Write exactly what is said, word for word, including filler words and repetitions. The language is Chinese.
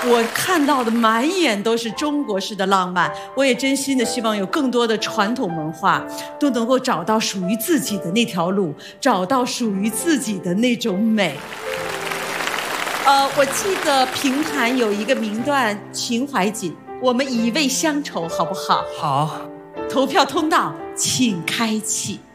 我看到的满眼都是中国式的浪漫，我也真心的希望有更多的传统文化都能够找到属于自己的那条路，找到属于自己的那种美。呃，我记得评弹有一个名段秦淮锦，我们以味乡愁，好不好？ 好。 投票通道请开启。